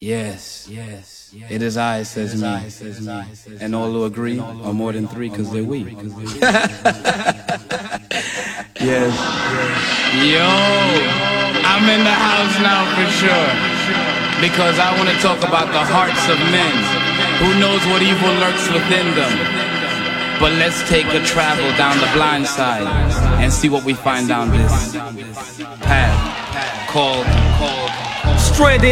Yes, it is I, says me. And all who agree are more than three, cause they're we. Yes. Yo, I'm in the house now for sure. Because I want to talk about the hearts of men. Who knows what evil lurks within them? But let's take a travel down the blind side and see what we find down this path called Straight